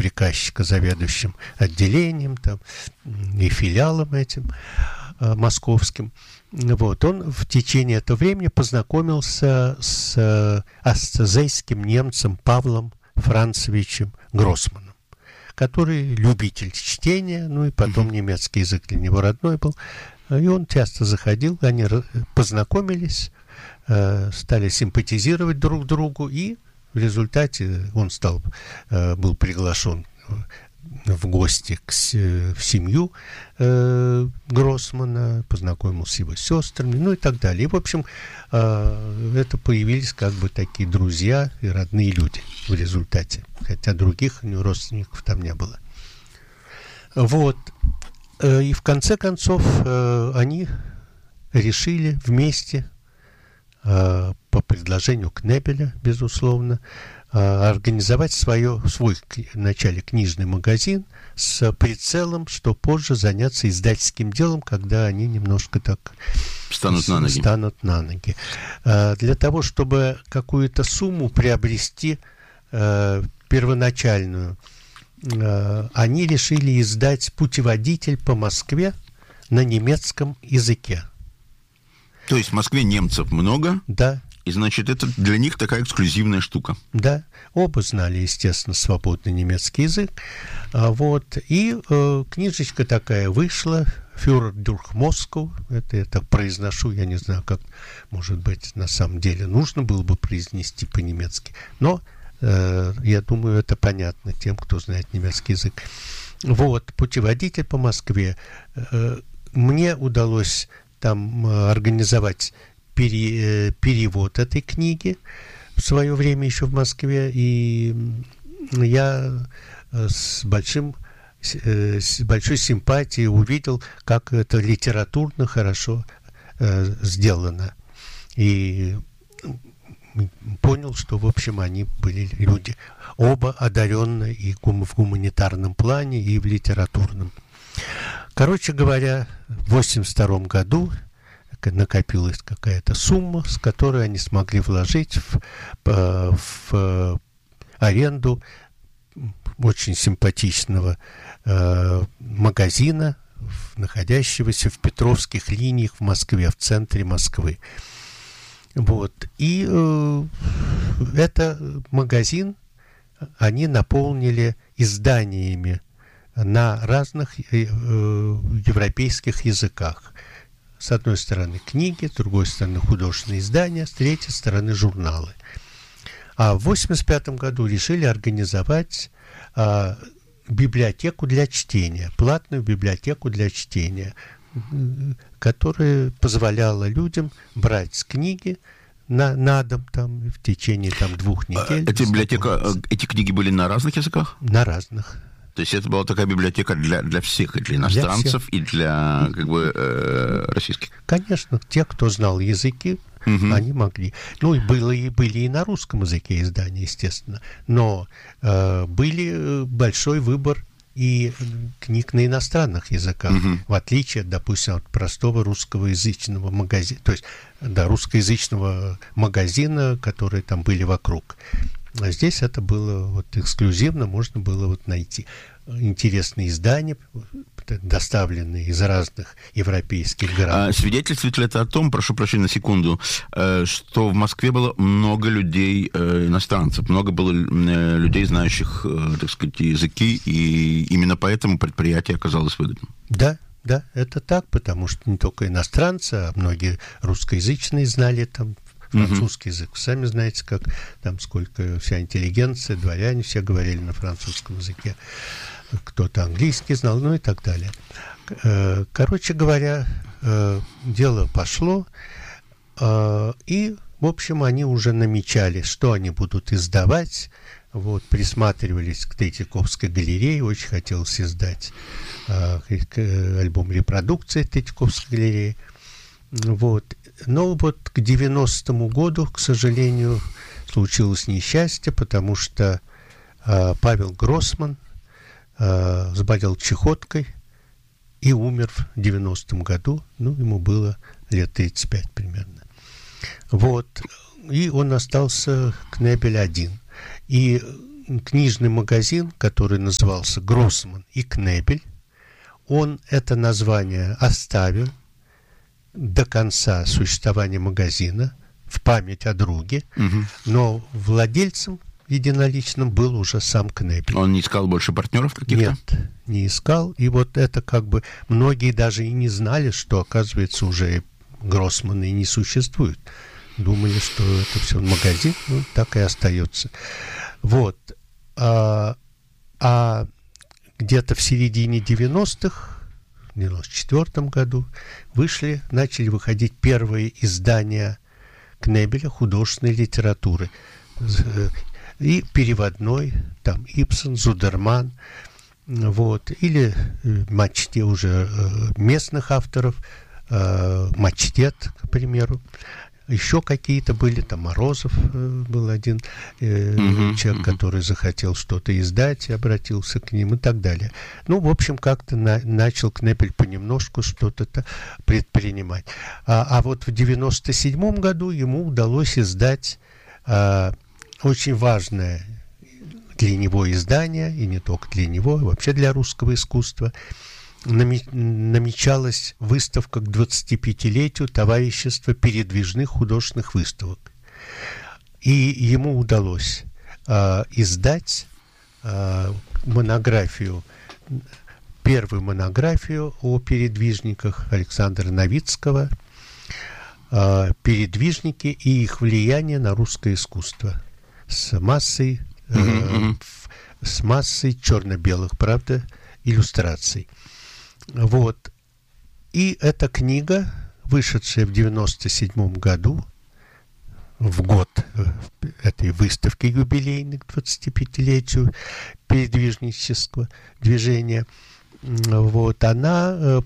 приказчика, заведующим отделением там, и филиалом этим московским. Вот. Он в течение этого времени познакомился с астазейским немцем Павлом Францевичем Гроссманом, который любитель чтения, ну и потом немецкий язык для него родной был. И он часто заходил, они познакомились, стали симпатизировать друг другу, и в результате он был приглашен в гости в семью Гроссмана, познакомился с его сестрами, ну и так далее. И, в общем, это появились как бы такие друзья и родные люди в результате, хотя других у него родственников там не было. Вот. И в конце концов они решили вместе, по предложению Кнебеля, безусловно, организовать свой вначале книжный магазин с прицелом, что позже заняться издательским делом, когда они немножко так станут на ноги. Для того, чтобы какую-то сумму приобрести первоначальную, они решили издать путеводитель по Москве на немецком языке. То есть в Москве немцев много? Да. И, значит, это для них такая эксклюзивная штука. Да, оба знали, естественно, свободный немецкий язык. Вот. И книжечка такая вышла, «Фюрер durch Москву». Это я так произношу, я не знаю, как, может быть, на самом деле нужно было бы произнести по-немецки. Но я думаю, это понятно тем, кто знает немецкий язык. Вот, путеводитель по Москве. Мне удалось там организовать перевод этой книги в свое время еще в Москве, и я с большой симпатией увидел, как это литературно хорошо сделано. И понял, что, в общем, они были люди оба одаренные и в гуманитарном плане, и в литературном. Короче говоря, в 1982 году накопилась какая-то сумма, с которой они смогли вложить в аренду очень симпатичного магазина, находящегося в Петровских линиях в Москве, в центре Москвы. Вот. И этот магазин они наполнили изданиями на разных европейских языках. С одной стороны книги, с другой стороны художественные издания, с третьей стороны журналы. А в 1985 году решили организовать библиотеку для чтения, платную библиотеку для чтения, которая позволяла людям брать книги на дом там, в течение 2 недель. Эти книги были на разных языках? На разных. То есть это была такая библиотека для всех, и для иностранцев, и для российских? Конечно, те, кто знал языки, они могли. Ну, и были и на русском языке издания, естественно. Но были большой выбор и книг на иностранных языках, в отличие, допустим, от простого русскоязычного магазина, то есть, русскоязычного магазина, которые там были вокруг. А здесь это было эксклюзивно, можно было найти интересные издания, доставленные из разных европейских городов. Свидетельствует ли это о том, прошу прощения на секунду, что в Москве было много людей, иностранцев, много было людей, знающих, так сказать, языки, и именно поэтому предприятие оказалось выгодным? Да, это так, потому что не только иностранцы, а многие русскоязычные знали там французский язык. Сами знаете, как там сколько вся интеллигенция, дворяне все говорили на французском языке. Кто-то английский знал, ну и так далее. Короче говоря, дело пошло, и, в общем, они уже намечали, что они будут издавать. Вот, присматривались к Третьяковской галерее, очень хотелось издать альбом репродукции Третьяковской галереи. Вот. Но вот к 90-му году, к сожалению, случилось несчастье, потому что Павел Гроссман заболел чехоткой и умер в 90-м году. Ну, ему было лет 35 примерно. Вот. И он остался, Кнебель, один. И книжный магазин, который назывался «Гроссман и Кнебель». Он это название оставил до конца существования магазина в память о друге, но владельцем единоличным был уже сам Кнебель. Он не искал больше партнеров каких-то? Нет, не искал. И вот это как бы многие даже и не знали, что, оказывается, уже Гроссманы не существует. Думали, что это все магазин, ну, так и остается. Вот. А где-то в середине 90-х, в 94 году, начали выходить первые издания Кнебеля художественной литературы. И переводной, там Ибсен, Зудерман, вот, или мачте уже местных авторов, Мачтет, к примеру. Еще какие-то были, там Морозов был один человек, который захотел что-то издать и обратился к ним и так далее. Ну, в общем, как-то начал Кнебель понемножку что-то предпринимать. А вот в 97 году ему удалось издать очень важное для него издание, и не только для него, а вообще для русского искусства. Намечалась выставка к 25-летию товарищества передвижных художественных выставок. И ему удалось издать монографию, первую монографию о передвижниках Александра Новицкого «Передвижники и их влияние на русское искусство». С массой черно-белых, правда, иллюстраций. Вот. И эта книга, вышедшая в 97 году, в год этой выставки юбилейной к 25-летию передвижнического движения, вот, она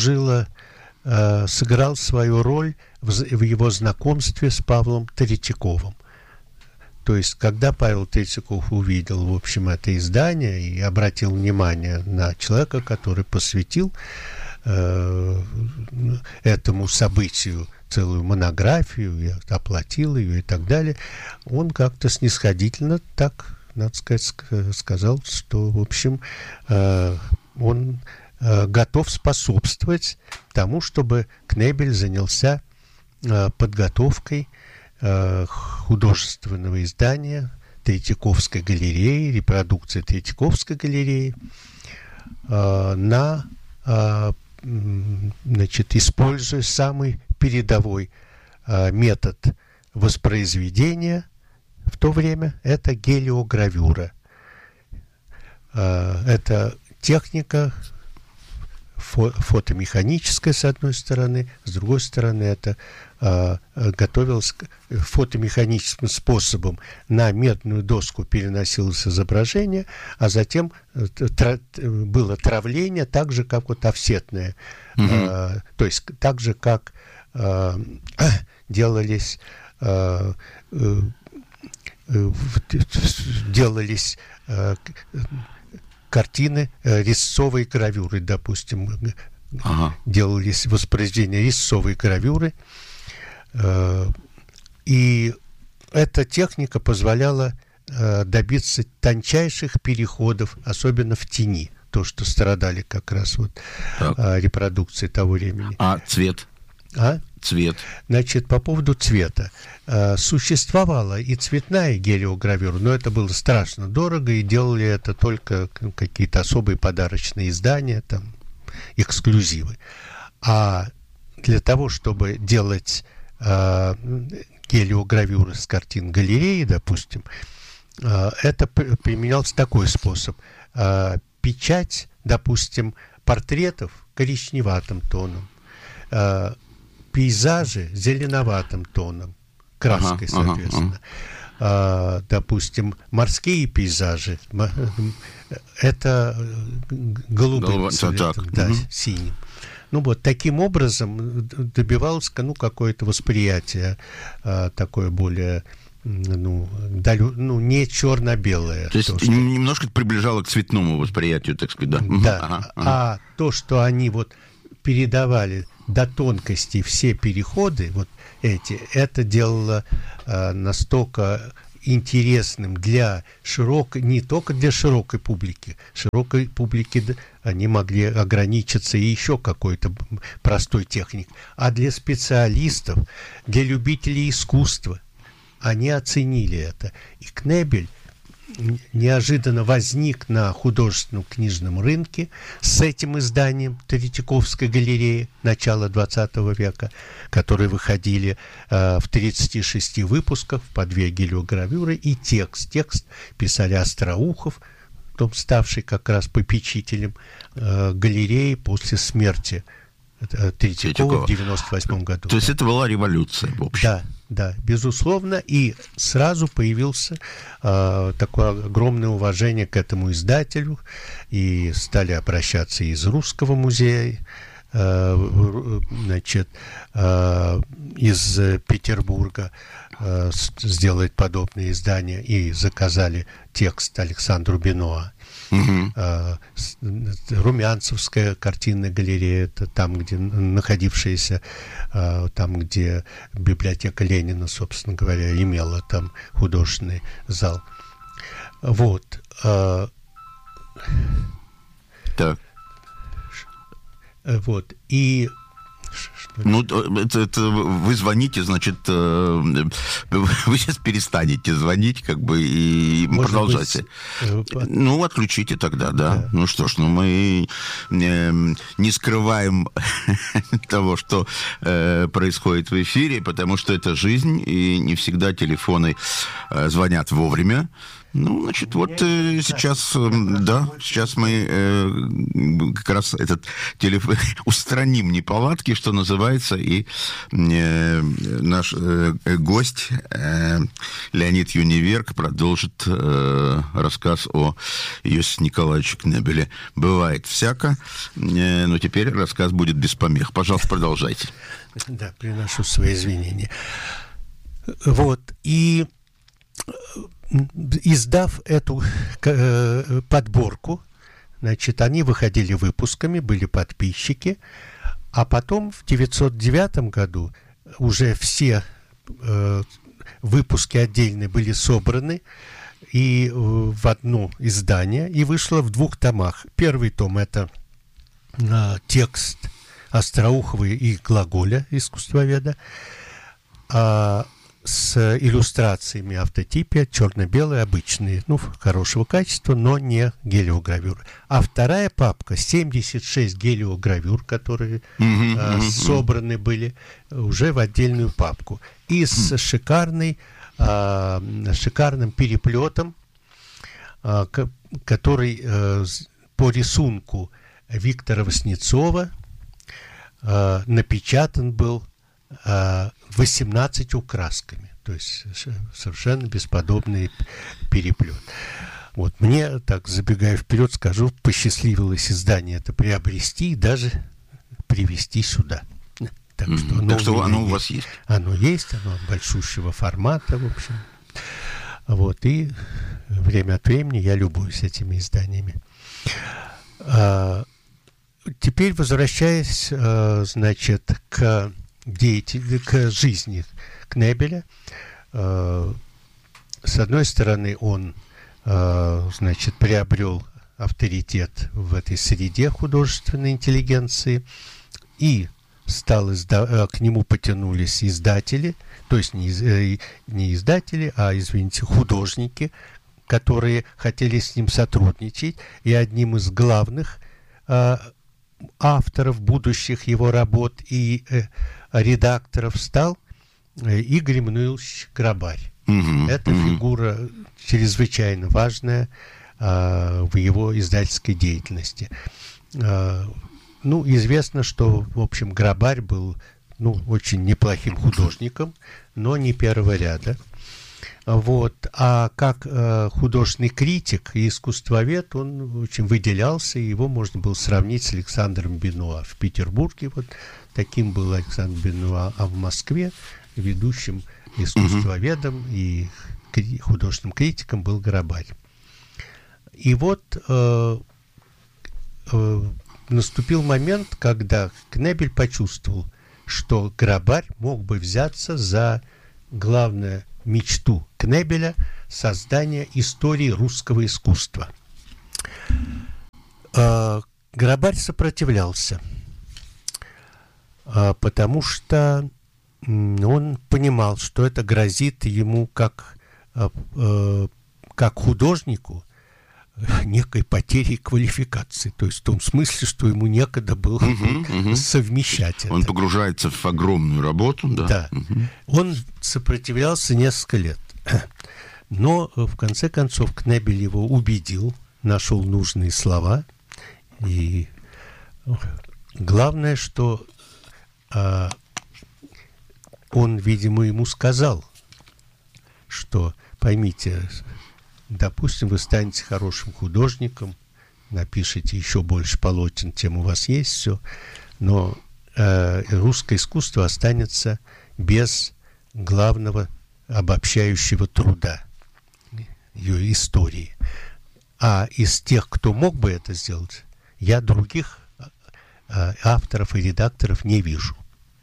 сыграла свою роль в его знакомстве с Павлом Третьяковым. То есть, когда Павел Третьяков увидел, в общем, это издание и обратил внимание на человека, который посвятил этому событию целую монографию, и оплатил ее и так далее, он как-то снисходительно так, надо сказать, сказал, что, в общем, он готов способствовать тому, чтобы Кнебель занялся подготовкой художественного издания Третьяковской галереи, репродукции Третьяковской галереи, используя самый передовой метод воспроизведения в то время, это гелиогравюра. Это техника фотомеханическая, с одной стороны, с другой стороны, это готовилось фотомеханическим способом. На медную доску переносилось изображение, а затем было травление, так же, как вот офсетное. То есть так же, как делались картины резцовой гравюры, допустим, делались воспроизведения резцовой гравюры, и эта техника позволяла добиться тончайших переходов, особенно в тени, то, что страдали как раз вот репродукции того времени. А цвет? Цвет. Значит, по поводу цвета. Существовала и цветная гелиогравюра, но это было страшно дорого, и делали это только какие-то особые подарочные издания, там, эксклюзивы. А для того, чтобы делать гелиогравюры с картин галереи, допустим, это применялся такой способ. Печать, допустим, портретов коричневатым тоном, пейзажи зеленоватым тоном, краской, соответственно. Допустим, морские пейзажи, это голубым цветом, синим. Ну вот, таким образом добивалось какое-то восприятие такое более, не черно-белое. То есть немножко приближало к цветному восприятию, так сказать, да? Да, а то, что они вот передавали до тонкости все переходы, вот эти, это делало настолько интересным для широкой, не только для широкой публики они могли ограничиться и еще какой-то простой техникой, а для специалистов, для любителей искусства. Они оценили это. И Кнебель неожиданно возник на художественном книжном рынке с этим изданием Третьяковской галереи начала XX века, которые выходили в 36 выпусках по 2 гелиогравюры и текст. Текст писали Остроухов, потом ставший как раз попечителем галереи после смерти Третьякова в 1998 году. То есть это была революция, в общем. Да, безусловно, и сразу появился такое огромное уважение к этому издателю, и стали обращаться из Русского музея, из Петербурга сделать подобное издание, и заказали текст Александру Бенуа. Румянцевская картинная галерея, это там, где находившаяся, там, где библиотека Ленина, собственно говоря, имела там художественный зал. Вот. Так. Вот. И ну, это вы звоните, значит, вы сейчас перестанете звонить, как бы, и продолжайте. Ну, отключите тогда, да. Ну что ж, мы не скрываем того, что происходит в эфире, потому что это жизнь, и не всегда телефоны звонят вовремя. Ну, значит, вот сейчас, сейчас мы как раз этот телефон устраним неполадки, что называется, и наш гость Леонид Юниверк продолжит рассказ о Иосифе Николаевиче Кнебеле. Бывает всяко, но теперь рассказ будет без помех. Пожалуйста, продолжайте. Да, приношу свои извинения. Вот, и издав эту подборку, значит, они выходили выпусками, были подписчики, а потом в 1909 году уже все выпуски отдельные были собраны и в одно издание, и вышло в 2 томах. Первый том — это текст Остроухова и Глаголя, искусствоведа, с иллюстрациями автотипия, черно-белые, обычные, хорошего качества, но не гелиогравюры. А вторая папка, 76 гелиогравюр, которые собраны были уже в отдельную папку. И с шикарным переплетом, который по рисунку Виктора Васнецова напечатан был 18 красками, то есть совершенно бесподобный переплет. Вот мне, так забегая вперед, скажу, посчастливилось издание это приобрести и даже привезти сюда. Так что оно у вас есть? Оно есть, оно большущего формата, в общем. Вот, и время от времени я любуюсь этими изданиями. Теперь, возвращаясь, значит, к жизни Кнебеля. С одной стороны, он, значит, приобрел авторитет в этой среде художественной интеллигенции, и к нему потянулись издатели, то есть не издатели, а, извините, художники, которые хотели с ним сотрудничать, и одним из главных авторов будущих его работ и редакторов стал Игорь Эммануилович Грабарь. Это фигура чрезвычайно важная в его издательской деятельности. Известно, что, в общем, Грабарь был очень неплохим художником, но не первого ряда. Вот. А как художественный критик и искусствовед он очень выделялся, и его можно было сравнить с Александром Бенуа в Петербурге. Вот таким был Александр Бенуа, а в Москве ведущим искусствоведом и художественным критиком был Грабарь. И вот наступил момент, когда Кнебель почувствовал, что Грабарь мог бы взяться за главное мечту Кнебеля создания истории русского искусства. Грабарь сопротивлялся, потому что он понимал, что это грозит ему как художнику некой потерей квалификации. То есть в том смысле, что ему некогда было совмещать это. Он погружается в огромную работу. Да. Он сопротивлялся несколько лет. Но в конце концов Кнебель его убедил, нашел нужные слова. И главное, что он, видимо, ему сказал, что, поймите, допустим, вы станете хорошим художником, напишите еще больше полотен, чем у вас есть, все, но русское искусство останется без главного обобщающего труда, ее истории. А из тех, кто мог бы это сделать, я других авторов и редакторов не вижу.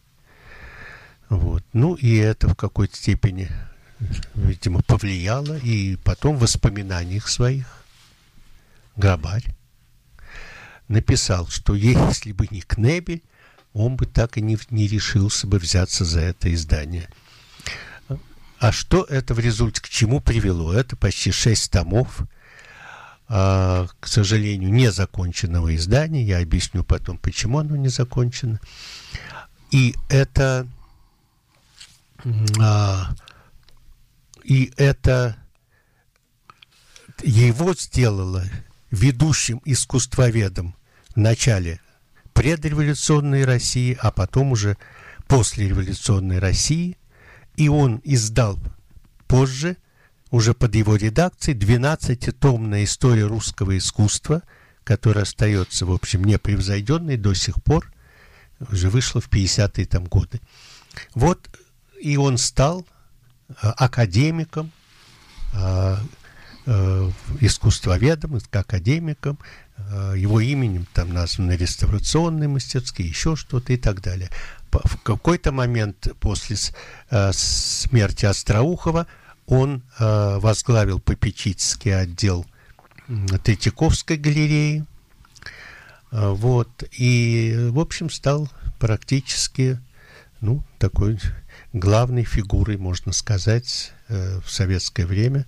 Вот. Ну, и это в какой-то степени, видимо, повлияло. И потом в воспоминаниях своих Грабарь написал, что если бы не Кнебель, он бы так и не решился бы взяться за это издание. А что это в результате, к чему привело? Это почти 6 томов, к сожалению, незаконченного издания. Я объясню потом, почему оно не закончено. И это его сделало ведущим искусствоведом в начале предреволюционной России, а потом уже послереволюционной России. И он издал позже, уже под его редакцией, 12-томная история русского искусства, которая остается, в общем, непревзойденной до сих пор, уже вышла в 50-е там годы. Вот, и он стал академиком, искусствоведом, академиком, его именем там названы реставрационные мастерские, еще что-то и так далее. В какой-то момент после смерти Остроухова он возглавил попечительский отдел Третьяковской галереи. Вот, и, в общем, стал практически, ну, такой главной фигурой, можно сказать, в советское время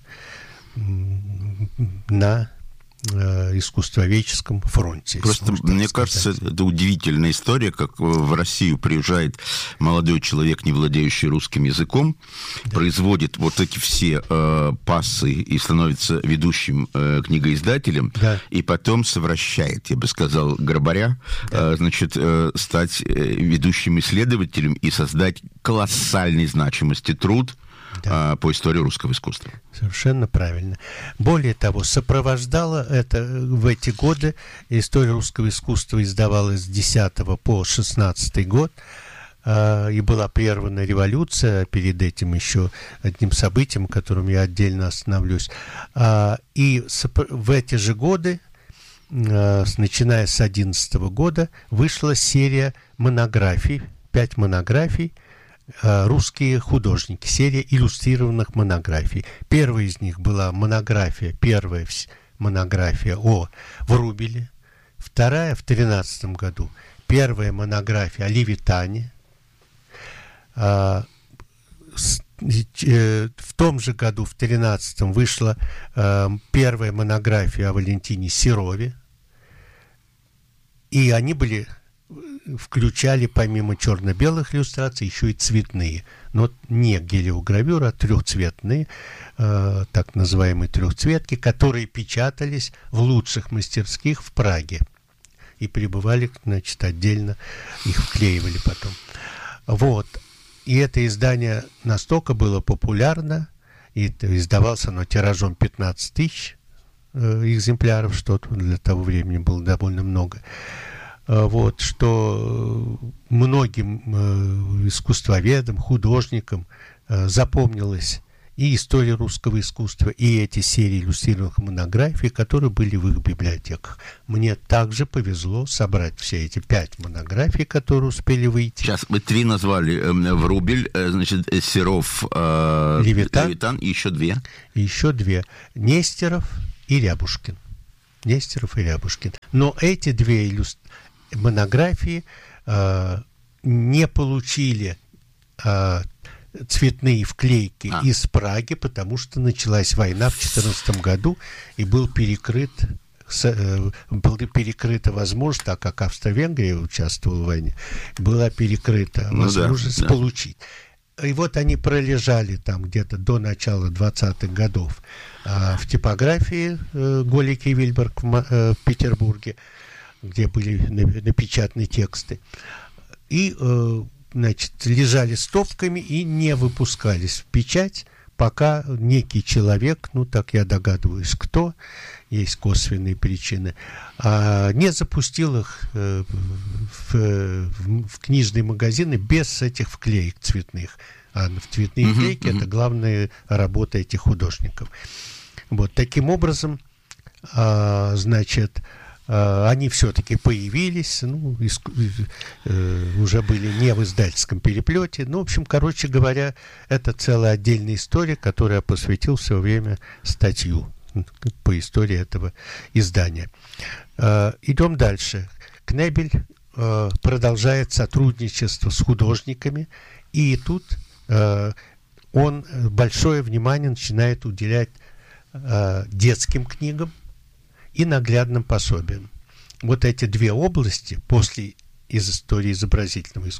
на искусствоведческом фронте. Просто, мне кажется, это удивительная история, как в Россию приезжает молодой человек, не владеющий русским языком, производит вот эти все пассы и становится ведущим книгоиздателем, и потом совращает, я бы сказал, Грабаря, значит, стать ведущим исследователем и создать колоссальной значимости труд по истории русского искусства. Совершенно правильно. Более того, сопровождала это в эти годы, история русского искусства издавалась с 10 по 16 год, и была прервана революция, перед этим еще одним событием, которым я отдельно остановлюсь. И в эти же годы, начиная с 11 года, вышла серия монографий, 5 монографий, русские художники, серия иллюстрированных монографий. Первая из них была первая монография о Врубеле, вторая в 13 году, первая монография о Левитане. В том же году, в 13-м, вышла первая монография о Валентине Серове, и они включали помимо черно-белых иллюстраций еще и цветные, но не гелиогравюры, а трехцветные, так называемые трехцветки, которые печатались в лучших мастерских в Праге и пребывали, значит, отдельно, их вклеивали потом. Вот. И это издание настолько было популярно, и издавалось оно тиражом 15 тысяч экземпляров, что для того времени было довольно много. Вот, что многим искусствоведам, художникам запомнилась и история русского искусства, и эти серии иллюстрированных монографий, которые были в их библиотеках. Мне также повезло собрать все эти 5 монографий, которые успели выйти. Сейчас вы 3 назвали. Врубель, значит, Серов, Левитан и еще 2. И еще 2. Нестеров и Рябушкин. Нестеров и Рябушкин. Но эти 2 монографии не получили цветные вклейки из Праги, потому что началась война в 2014 году, и была перекрыта возможность, так как Австро-Венгрия участвовала в войне, была перекрыта возможность получить. И вот они пролежали там где-то до начала 20-х годов в типографии Голик и Вильберг в Петербурге, где были напечатаны тексты. И значит, лежали стопками и не выпускались в печать, пока некий человек, ну так я догадываюсь, кто, есть косвенные причины, не запустил их в книжные магазины без этих вклеек цветных. А цветные вклейки это главная работа этих художников. Вот таким образом, значит, они все-таки появились, уже были не в издательском переплете. Ну, в общем, короче говоря, это целая отдельная история, которую я посвятил в свое время статью по истории этого издания. Идем дальше. Кнебель продолжает сотрудничество с художниками, и тут он большое внимание начинает уделять детским книгам и наглядным пособиям. Вот эти 2 области после изобразительного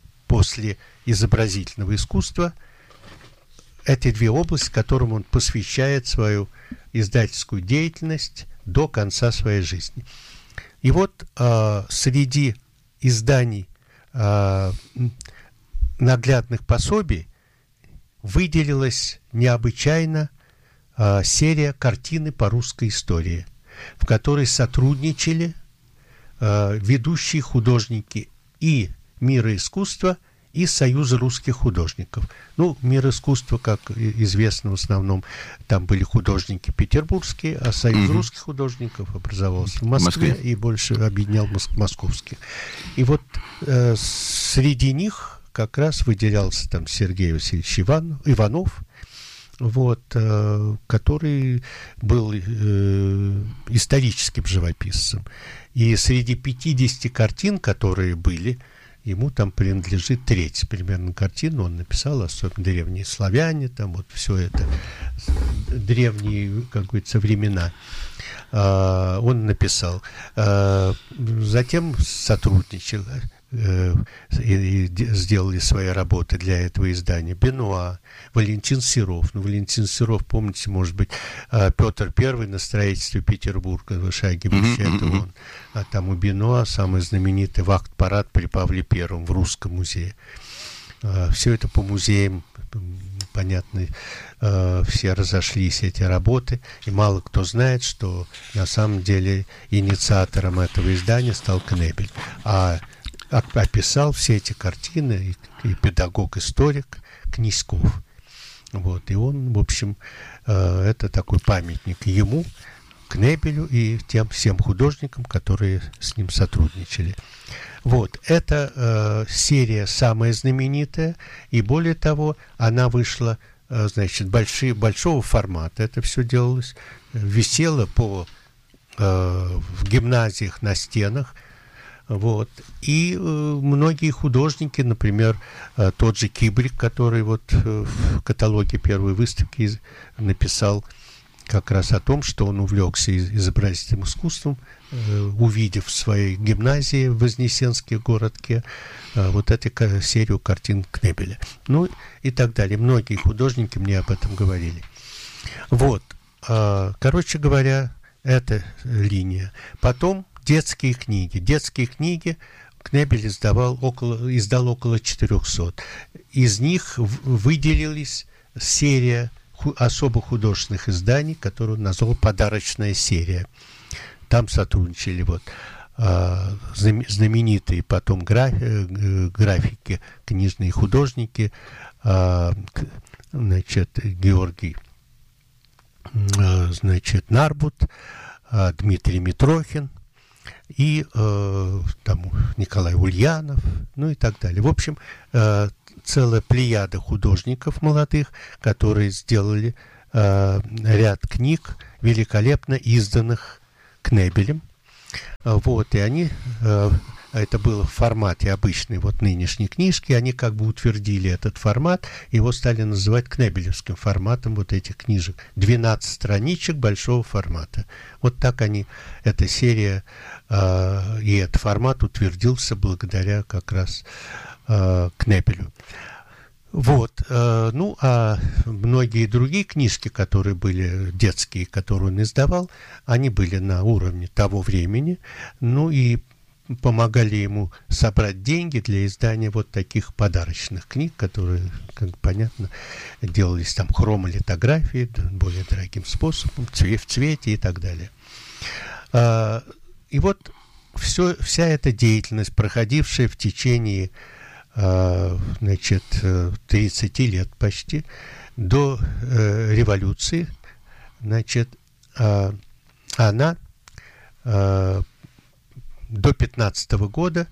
искусства, эти 2 области, которым он посвящает свою издательскую деятельность до конца своей жизни. И вот среди изданий наглядных пособий выделилась необычайно серия «Картины по русской истории», в которой сотрудничали ведущие художники и мира искусства, и Союза русских художников. Ну, мир искусства, как известно, в основном там были художники петербургские, а Союз русских художников образовался в Москве и больше объединял московских. И вот среди них как раз выделялся там Сергей Васильевич Иванов, вот, который был историческим живописцем. И среди 50 картин, которые были, ему там принадлежит треть примерно картину. Он написал, особенно древние славяне, там вот все это, древние, как говорится, времена. Он написал. Затем сотрудничал и сделали свои работы для этого издания Бенуа, Валентин Серов. Ну, Валентин Серов, помните, может быть, Петр I на строительстве Петербурга, в шаге выше, это он. А там у Бенуа самый знаменитый вахт-парад при Павле I в Русском музее. Все это по музеям, понятно, все разошлись, эти работы, и мало кто знает, что на самом деле инициатором этого издания стал Кнебель. Описал все эти картины и педагог-историк Князьков. Вот, и он, в общем, это такой памятник ему, Кнебелю и тем всем художникам, которые с ним сотрудничали. Вот, эта серия самая знаменитая, и более того, она вышла, значит, большого формата. Это все делалось, висело в гимназиях на стенах. Вот. И многие художники, например, тот же Кибрик, который вот в каталоге первой выставки написал как раз о том, что он увлекся изобразительным искусством, увидев в своей гимназии в Вознесенске городке вот эту серию картин Кнебеля. Ну и так далее. Многие художники мне об этом говорили. Вот. Короче говоря, эта линия. Потом детские книги. Детские книги Кнебель издал около 400. Из них выделились серия особо художественных изданий, которую он назвал «Подарочная серия». Там сотрудничали вот знаменитые потом графики, книжные художники значит, Георгий, значит, Нарбут, Дмитрий Митрохин и там Николай Ульянов, ну и так далее. В общем, целая плеяда художников молодых, которые сделали ряд книг, великолепно изданных Кнебелем. Вот, и они, это было в формате обычной вот нынешней книжки, они как бы утвердили этот формат, его стали называть кнебелевским форматом вот этих книжек. 12 страничек большого формата. Вот так они, эта серия и этот формат утвердился благодаря как раз Кнебелю. Вот, ну, а многие другие книжки, которые были детские, которые он издавал, они были на уровне того времени, ну, и помогали ему собрать деньги для издания вот таких подарочных книг, которые, как понятно, делались там хромолитографии, более дорогим способом, в цвете и так далее. И вот вся эта деятельность, проходившая в течение, значит, 30 лет почти, до революции, значит, она до 15 года,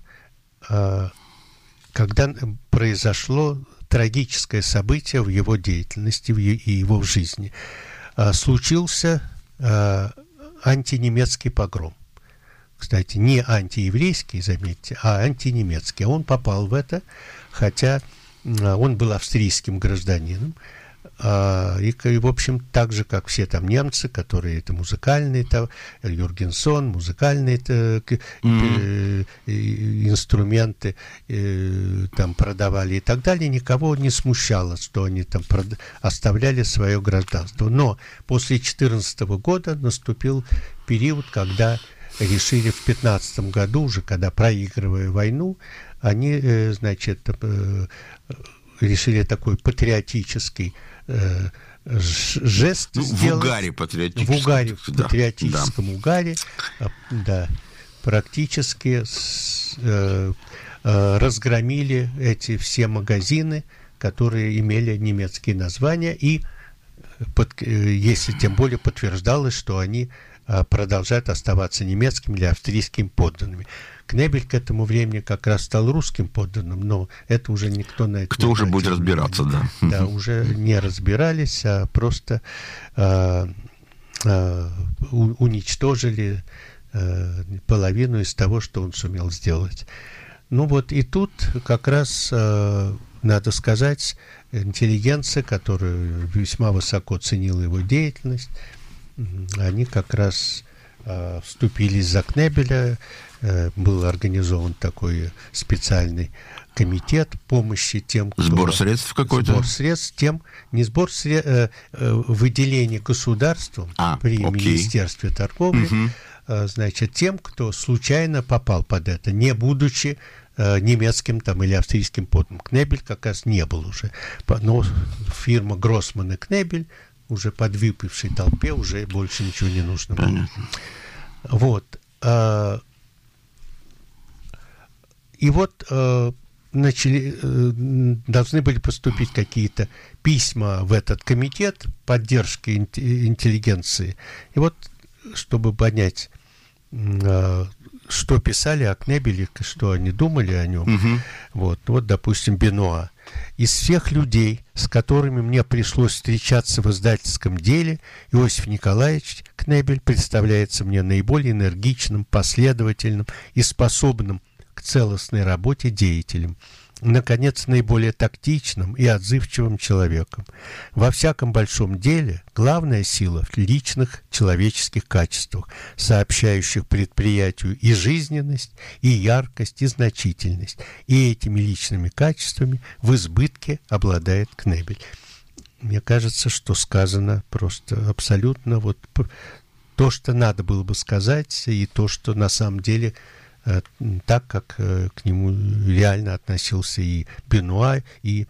когда произошло трагическое событие в его деятельности и его жизни, случился антинемецкий погром. Кстати, не антиеврейский, заметьте, а антинемецкий. Он попал в это, хотя он был австрийским гражданином. И, в общем, так же, как все там немцы, которые это музыкальные, Юргенсон, музыкальные инструменты там продавали и так далее, никого не смущало, что они там оставляли свое гражданство. Но после 2014 года наступил период, когда решили в 2015 году, уже когда проигрывая войну, они, значит, решили такой патриотический жест сделать. В угаре патриотическом. В угаре, в патриотическом угаре, да, практически разгромили эти все магазины, которые имели немецкие названия, и если тем более подтверждалось, что они продолжают оставаться немецкими или австрийскими подданными. Кнебель к этому времени как раз стал русским подданным, но это уже никто на это Кто уже будет разбираться, да. Да, уже не разбирались, а просто уничтожили половину из того, что он сумел сделать. Ну вот и тут как раз, надо сказать, интеллигенция, которая весьма высоко ценила его деятельность, они как раз вступились за Кнебеля. Был организован такой специальный комитет помощи тем, кто... Сбор средств какой-то? Сбор средств тем... Не сбор средств, выделение государством при Министерстве торговли, значит, тем, кто случайно попал под это, не будучи немецким там или австрийским подданным. Кнебель как раз не был уже. Но фирма Гроссман и Кнебель уже подвыпившей толпе уже больше ничего не нужно было. Понятно. Вот. И вот должны были поступить какие-то письма в этот комитет поддержки интеллигенции. И вот, чтобы понять, что писали о Кнебеле, что они думали о нем, вот, допустим, Бенуа. Из всех людей, с которыми мне пришлось встречаться в издательском деле, Иосиф Николаевич Кнебель представляется мне наиболее энергичным, последовательным и способным к целостной работе деятелем. Наконец, наиболее тактичным и отзывчивым человеком. Во всяком большом деле главная сила в личных человеческих качествах, сообщающих предприятию и жизненность, и яркость, и значительность. И этими личными качествами в избытке обладает Кнебель. Мне кажется, что сказано просто абсолютно вот то, что надо было бы сказать, и то, что на самом деле так, как к нему реально относился и Бенуа, и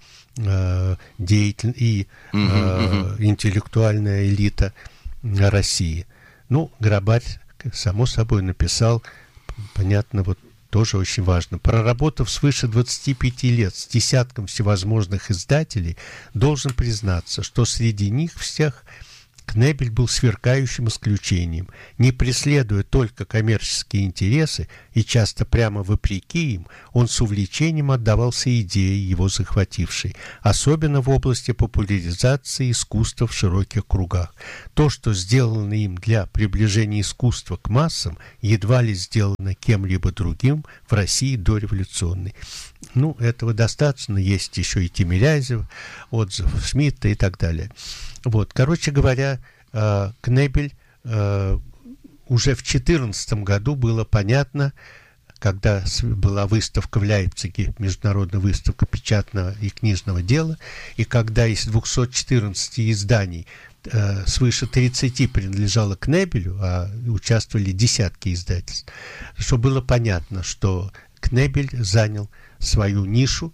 интеллектуальная элита России. Ну, Грабарь, само собой, написал, понятно, вот тоже очень важно. Проработав свыше 25 лет с десятком всевозможных издателей, должен признаться, что среди них всех Кнебель был сверкающим исключением. Не преследуя только коммерческие интересы и часто прямо вопреки им, он с увлечением отдавался идее, его захватившей, особенно в области популяризации искусства в широких кругах. То, что сделано им для приближения искусства к массам, едва ли сделано кем-либо другим в России дореволюционной. Ну, этого достаточно. Есть еще и Тимирязев, отзыв Шмидта и так далее. Вот, короче говоря, Кнебель уже в 2014 году было понятно, когда была выставка в Лейпциге, международная выставка печатного и книжного дела, и когда из 214 изданий свыше 30 принадлежало Кнебелю, а участвовали десятки издательств, что было понятно, что Кнебель занял свою нишу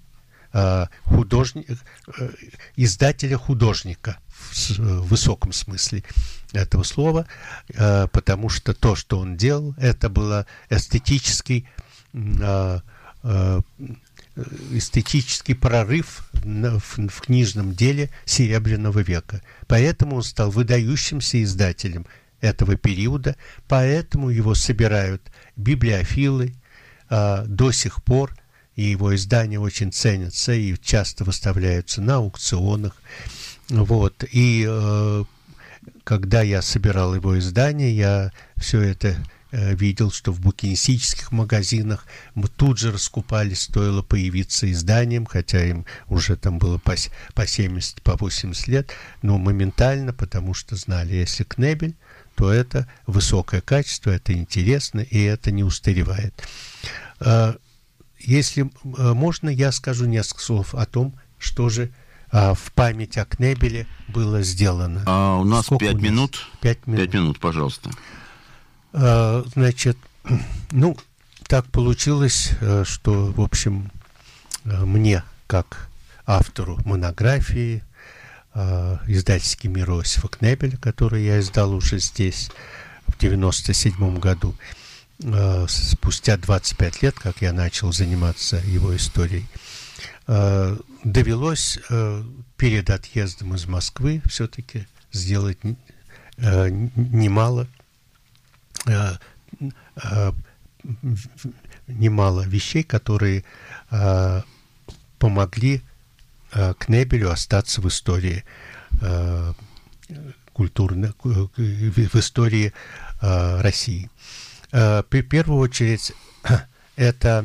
издателя-художника в высоком смысле этого слова, потому что то, что он делал, это было эстетический прорыв в книжном деле Серебряного века. Поэтому он стал выдающимся издателем этого периода, поэтому его собирают библиофилы до сих пор, и его издания очень ценятся и часто выставляются на аукционах. Вот. И когда я собирал его издания, я все это видел, что в букинистических магазинах мы тут же раскупали, стоило появиться изданием, хотя им уже там было по 70, по 80 лет, но моментально, потому что знали, если Кнебель, то это высокое качество, это интересно, и это не устаревает. Если можно, я скажу несколько слов о том, что же в память о Кнебеле было сделано. У нас 5 минут. 5 минут. 5 минут, пожалуйста. Значит, ну, так получилось, что, в общем, мне, как автору монографии «Издательский мир Иосифа Кнебеля», который я издал уже здесь в 1997 году, спустя 25 лет, как я начал заниматься его историей, довелось перед отъездом из Москвы все-таки сделать немало вещей, которые помогли Кнебелю остаться в истории культурной, в истории России. В первую очередь, это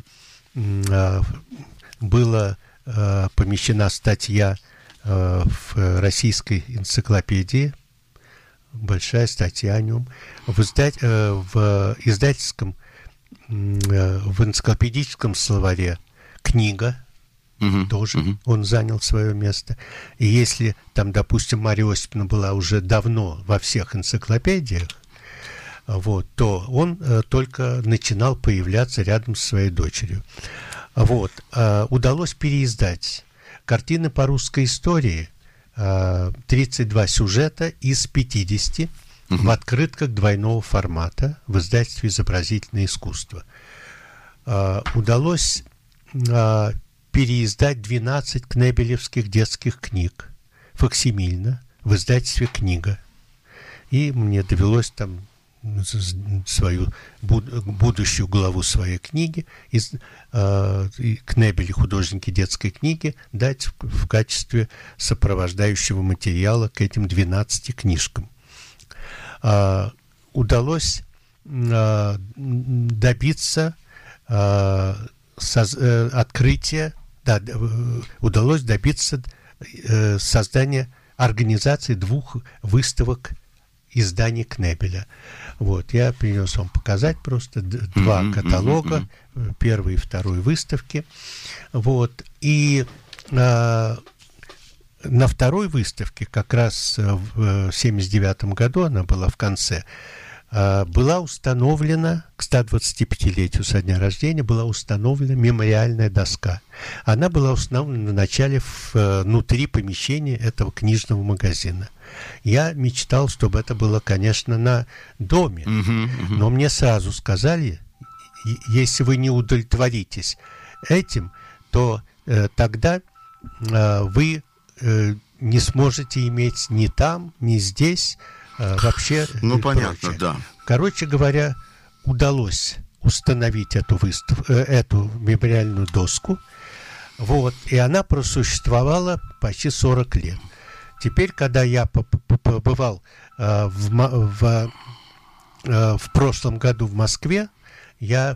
была помещена статья в российской энциклопедии, большая статья о нем, в издательском, в энциклопедическом словаре книга, тоже он занял свое место. И если там, допустим, Марья Осиповна была уже давно во всех энциклопедиях, вот, то он только начинал появляться рядом со своей дочерью. Вот, удалось переиздать картины по русской истории, 32 сюжета из 50 в открытках двойного формата в издательстве «Изобразительное искусство». Удалось переиздать 12 кнебелевских детских книг факсимильно в издательстве «Книга». И мне довелось там свою будущую главу своей книги «Кнебель и художники детской книги» дать в качестве сопровождающего материала к этим 12 книжкам. Удалось добиться открытия, удалось добиться создания организации 2 выставок изданий Кнебеля. Вот, я принес вам показать просто 2 каталога, первой и второй выставки. Вот, и на второй выставке, как раз в 1979 году, она была в конце, была установлена, к 125-летию со дня рождения, была установлена мемориальная доска. Она была установлена вначале внутри помещения этого книжного магазина. Я мечтал, чтобы это было, конечно, на доме, но мне сразу сказали, если вы не удовлетворитесь этим, то тогда вы не сможете иметь ни там, ни здесь вообще. Ну, понятно, прочее. да. Короче говоря, удалось установить эту мемориальную доску. Вот, и она просуществовала почти 40 лет. Теперь, когда я побывал в прошлом году в Москве, я